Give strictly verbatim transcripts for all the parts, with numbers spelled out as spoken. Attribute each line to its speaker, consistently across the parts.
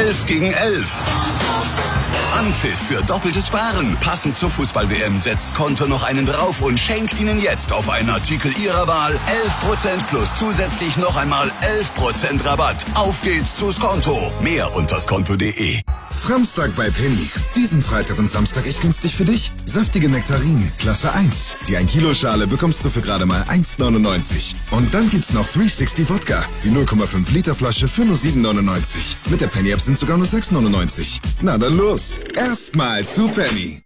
Speaker 1: elf gegen elf. Anpfiff für doppeltes Sparen. Passend zur Fußball-W M setzt Konto noch einen drauf und schenkt Ihnen jetzt auf einen Artikel Ihrer Wahl elf Prozent plus zusätzlich noch einmal elf Prozent Rabatt. Auf geht's zu Skonto. Mehr unter skonto punkt de.
Speaker 2: Framstag bei Penny. Diesen Freitag und Samstag echt günstig für dich. Saftige Nektarinen, Klasse eins. Die ein Kilo Schale bekommst du für gerade mal eins neunundneunzig. Und dann gibt's noch dreihundertsechzig Wodka. Die null Komma fünf Liter Flasche für nur sieben neunundneunzig. Mit der Penny App sind sogar nur sechs neunundneunzig. Na dann los. Erstmal zu Penny.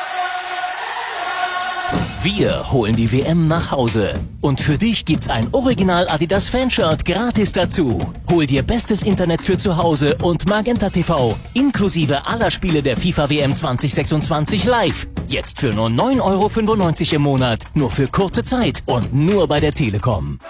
Speaker 3: Wir holen die W M nach Hause. Und für dich gibt's ein Original Adidas Fanshirt gratis dazu. Hol dir bestes Internet für zu Hause und Magenta T V inklusive aller Spiele der FIFA W M zwanzig sechsundzwanzig live. Jetzt für nur neun Euro fünfundneunzig im Monat. Nur für kurze Zeit und nur bei der Telekom.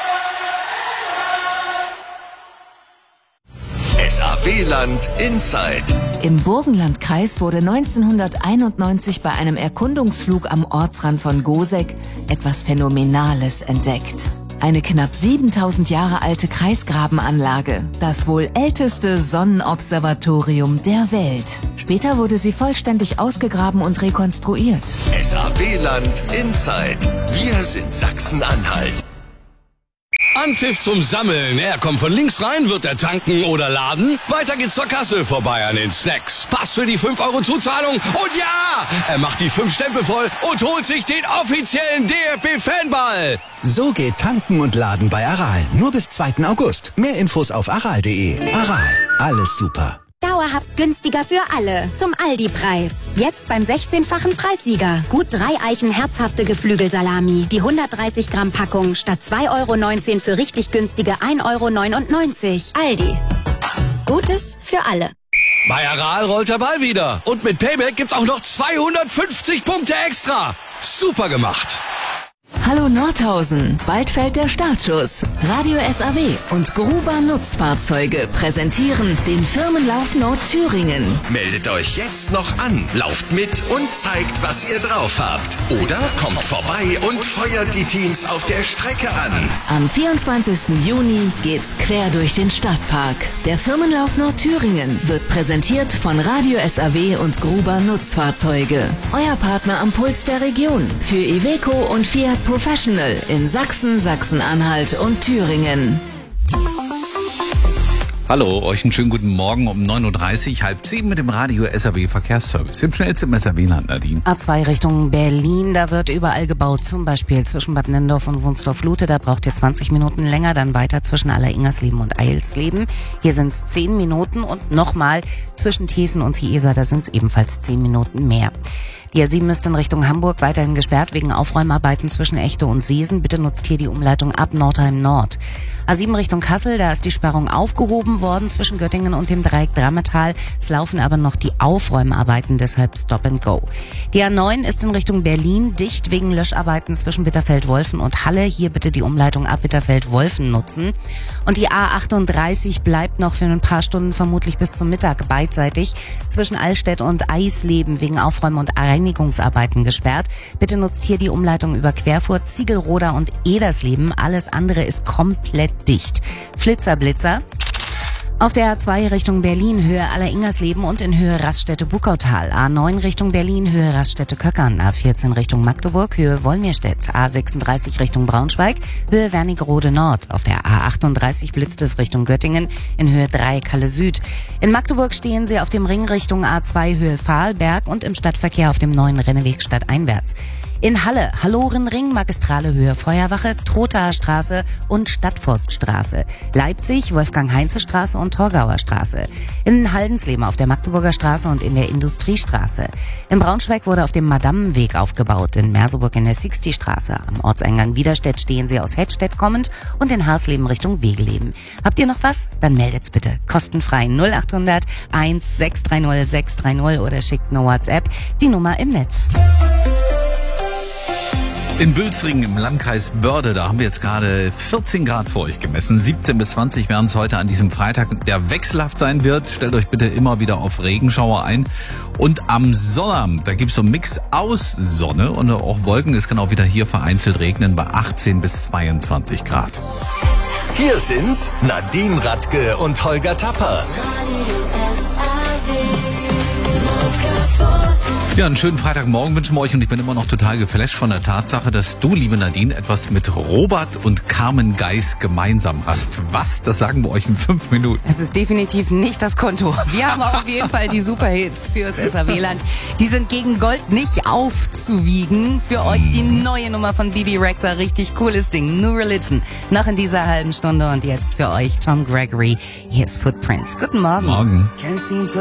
Speaker 1: S A W-Land Inside.
Speaker 4: Im Burgenlandkreis wurde neunzehnhunderteinundneunzig bei einem Erkundungsflug am Ortsrand von Goseck etwas Phänomenales entdeckt. Eine knapp siebentausend Jahre alte Kreisgrabenanlage, das wohl älteste Sonnenobservatorium der Welt. Später wurde sie vollständig ausgegraben und rekonstruiert.
Speaker 1: S A W-Land Inside. Wir sind Sachsen-Anhalt.
Speaker 5: Anpfiff zum Sammeln. Er kommt von links rein, wird er tanken oder laden. Weiter geht's zur Kasse, vorbei an den Snacks. Pass für die fünf Euro Zuzahlung. Und ja, er macht die fünf Stempel voll und holt sich den offiziellen D F B-Fanball.
Speaker 6: So geht Tanken und Laden bei Aral. Nur bis zweiten August. Mehr Infos auf aral punkt de. Aral. Alles super.
Speaker 7: Dauerhaft günstiger für alle. Zum Aldi-Preis. Jetzt beim sechzehnfachen Preissieger. Gut drei Eichen herzhafte Geflügelsalami. Die hundertdreißig Gramm Packung statt zwei Euro neunzehn für richtig günstige ein Euro neunundneunzig. Aldi. Gutes für alle.
Speaker 5: Bei Aral rollt der Ball wieder. Und mit Payback gibt's auch noch zweihundertfünfzig Punkte extra. Super gemacht.
Speaker 4: Hallo Nordhausen, bald fällt der Startschuss. Radio S A W und Gruber Nutzfahrzeuge präsentieren den Firmenlauf Nordthüringen.
Speaker 1: Meldet euch jetzt noch an, lauft mit und zeigt, was ihr drauf habt. Oder kommt vorbei und feuert die Teams auf der Strecke an.
Speaker 4: Am vierundzwanzigsten Juni geht's quer durch den Stadtpark. Der Firmenlauf Nordthüringen wird präsentiert von Radio S A W und Gruber Nutzfahrzeuge. Euer Partner am Puls der Region für Iveco und Fiat Professional in Sachsen, Sachsen-Anhalt und Thüringen.
Speaker 8: Hallo, euch einen schönen guten Morgen um neun Uhr dreißig, halb zehn mit dem Radio S A W Verkehrsservice. Im schnellsten S A W-Land, Nadine.
Speaker 9: A zwei Richtung Berlin, da wird überall gebaut, zum Beispiel zwischen Bad Nennendorf und Wunsdorf-Lute, da braucht ihr zwanzig Minuten länger, dann weiter zwischen Aller-Ingersleben und Eilsleben. Hier sind es zehn Minuten und nochmal zwischen Thesen und Ciesa, da sind es ebenfalls zehn Minuten mehr. Die A sieben ist in Richtung Hamburg weiterhin gesperrt wegen Aufräumarbeiten zwischen Echte und Seesen. Bitte nutzt hier die Umleitung ab Nordheim Nord. A sieben Richtung Kassel, da ist die Sperrung aufgehoben worden zwischen Göttingen und dem Dreieck Drammetal. Es laufen aber noch die Aufräumarbeiten, deshalb Stop and Go. Die A neun ist in Richtung Berlin dicht wegen Löscharbeiten zwischen Bitterfeld-Wolfen und Halle. Hier bitte die Umleitung ab Bitterfeld-Wolfen nutzen. Und die A achtunddreißig bleibt noch für ein paar Stunden, vermutlich bis zum Mittag, beidseitig zwischen Allstedt und Eisleben wegen Aufräumen und Reinigungsarbeiten gesperrt. Bitte nutzt hier die Umleitung über Querfurt, Ziegelroda und Edersleben. Alles andere ist komplett dicht. Flitzer, Blitzer. Auf der A zwei Richtung Berlin, Höhe Aller-Ingersleben und in Höhe Raststätte-Buckautal. A neun Richtung Berlin, Höhe Raststätte-Köckern. A vierzehn Richtung Magdeburg, Höhe Wolmirstedt. A sechsunddreißig Richtung Braunschweig, Höhe Wernigerode Nord. Auf der A achtunddreißig blitzt es Richtung Göttingen, in Höhe Dreieck Halle Süd. In Magdeburg stehen Sie auf dem Ring Richtung A zwei, Höhe Vahlberg und im Stadtverkehr auf dem neuen Renneweg stadteinwärts. In Halle, Hallorenring, Magistrale Höhe Feuerwache, Trothaer Straße und Stadtforststraße. Leipzig, Wolfgang-Heinze-Straße und Torgauer Straße. In Haldensleben auf der Magdeburger Straße und in der Industriestraße. In Braunschweig wurde auf dem Madammenweg aufgebaut. In Merseburg in der Sixty-Straße. Am Ortseingang Widerstedt stehen Sie aus Hettstedt kommend und in Harsleben Richtung Wegeleben. Habt ihr noch was? Dann meldet's bitte. Kostenfrei null acht hundert eins sechs drei null sechs drei null oder schickt eine WhatsApp. Die Nummer im Netz.
Speaker 8: In Bülzringen im Landkreis Börde, da haben wir jetzt gerade vierzehn Grad vor euch gemessen. siebzehn bis zwanzig werden es heute an diesem Freitag, der wechselhaft sein wird. Stellt euch bitte immer wieder auf Regenschauer ein. Und am Sonnabend, da gibt's so einen Mix aus Sonne und auch Wolken. Es kann auch wieder hier vereinzelt regnen bei achtzehn bis zweiundzwanzig Grad.
Speaker 10: Hier sind Nadine Radke und Holger Tapper.
Speaker 8: Ja, einen schönen Freitagmorgen wünschen wir euch und ich bin immer noch total geflasht von der Tatsache, dass du, liebe Nadine, etwas mit Robert und Carmen Geis gemeinsam hast. Was? Das sagen wir euch in fünf Minuten.
Speaker 9: Es ist definitiv nicht das Konto. Wir haben auf jeden Fall die Superhits fürs S A W-Land. Die sind gegen Gold nicht aufzuwiegen. Für euch die neue Nummer von Bibi Rexha. Richtig cooles Ding. New Religion. Noch in dieser halben Stunde und jetzt für euch Tom Gregory. Hier ist Footprints. Guten Morgen.
Speaker 8: Morgen.